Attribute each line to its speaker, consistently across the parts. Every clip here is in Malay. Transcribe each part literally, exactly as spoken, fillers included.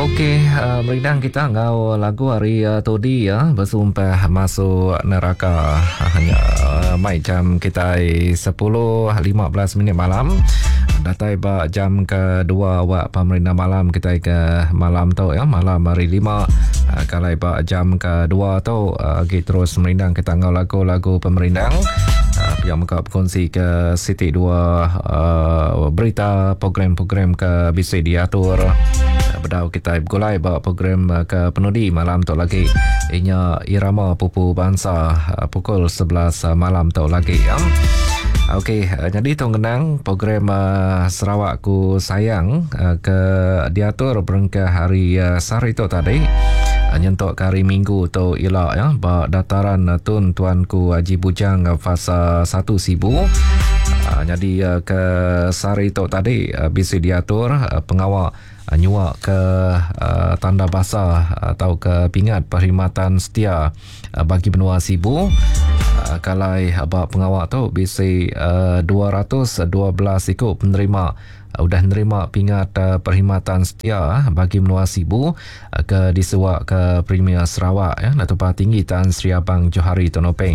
Speaker 1: Okey, uh, merindang kita ngau lagu hari uh, tadi ya, bersumpah masuk neraka. Hanya uh, mai jam kita sepuluh lima belas minit malam. Datai ba jam kedua wak pemerintah malam kita ke malam tu ya, malam hari lima. Uh, kalau ba jam kedua tu uh, kita terus merindang kita ngau lagu-lagu pemerindang. Uh, yang muka berkongsi ke Siti dua uh, berita program-program ke B C diatur. Bedau kita bergulai bawa program ke penudi malam tu lagi. Inya Irama Pupu Bangsa pukul sebelas malam tu lagi ya. Okey, jadi tu ngenang program uh, Sarawak Ku Sayang uh, ke diatur berengkah hari uh, Sari tu tadi. Uh, nyentuk ke hari Minggu tu ialah ya, bawa dataran uh, Tun Tuanku Haji Bujang uh, fasa satu Sibu. Uh, jadi uh, ke Sari tu tadi uh, bisa diatur uh, pengawal uh, nyuak ke uh, tanda basah atau ke pingat perkhidmatan setia uh, bagi benua Sibu. Uh, kalai abak pengawal tu bisa uh, dua ratus dua belas ikut penerima uh, udah menerima pingat uh, perkhidmatan setia uh, bagi benua Sibu uh, ke disuak ke Premier Sarawak ya, Datuk Paha Tinggi Tan Sri Abang Johari Tonopeng.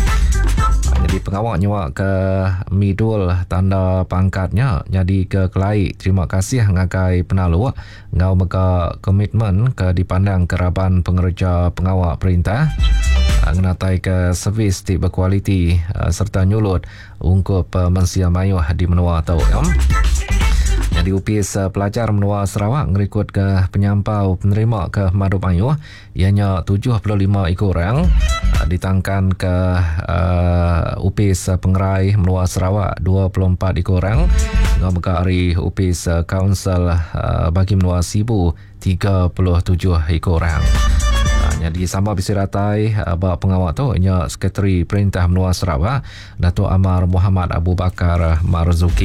Speaker 1: Jadi pengawal nyuak ke midul tanda pangkatnya jadi ke kelai. Terima kasih ngakai penalu ngau meka komitmen ke dipandang keraban pengerja pengawal perintah ngenatai ke servis ti berkualiti serta nyulut ungkup mensia mayuh di menua tau ya. Jadi upis uh, pelajar menua Sarawak ngerikut ke penyampau penerima ke Madu Mayuh ianya tujuh puluh lima ikut orang uh, ditangkan ke uh, upis uh, pengerai menua Sarawak dua puluh empat ikut orang dengan hari upis uh, kaunsil uh, bagi menua Sibu tiga puluh tujuh ikut orang. Uh, jadi sama bisa ratai uh, bak pengawal tu ianya Sekretari Perintah Menua Sarawak Datuk Amar Muhammad Abu Bakar Marzuki.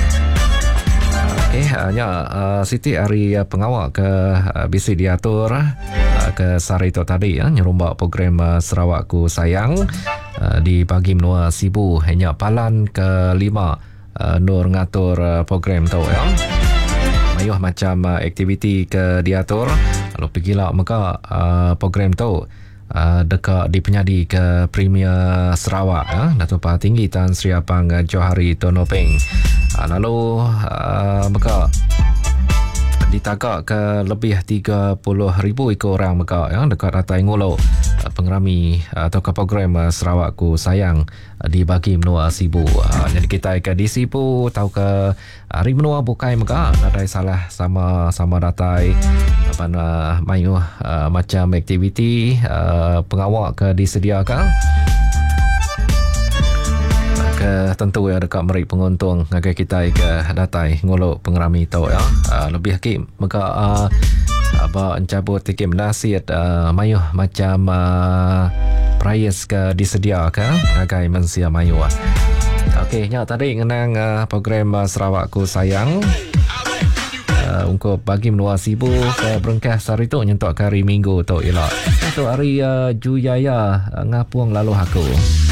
Speaker 1: Eh, hanya uh, Siti hari uh, pengawal ke uh, B C diatur uh, ke Sari tu tadi ya, nyerumbak program uh, Sarawak Ku Sayang uh, di pagi menua Sibu hanya palan ke lima uh, nur ngatur uh, program tu ya. Mayuh macam uh, aktiviti ke diatur lalu pergilah maka uh, program tu Uh, dekat di penyadi ke Premier Sarawak ya, Datuk Paha Tinggi Tan Sri Abang Johari Tonopeng. Uh, lalu uh, maka ditagak ke lebih tiga puluh ribu ikut orang maka ya, dekat Ratai Ngolo uh, pengerami uh, atau ke program uh, Sarawak Ku Sayang uh, dibagi menua Sibu. Uh, jadi kita ke di Sibu tahu ke hari menua bukai maka datai salah sama sama datai apa uh, mayu uh, macam aktiviti uh, pengawal ke disediakan ke tentu ya dekat meri penguntung ngagai kita ke datai ngolok pengerami tau ya. Uh, lebih hakim maka uh, apa encabut tikim nasihat uh, mayu macam uh, price ke disediakan ngagai mensia mayu. Okey, nya tadi ngenang uh, program uh, Sarawak Ku Sayang uh, untuk bagi menua Sibu ke berengkah Sari tu nyentuk hari Minggu tu ialah. Itu hari uh, Juyaya uh, ngapuang lalu aku.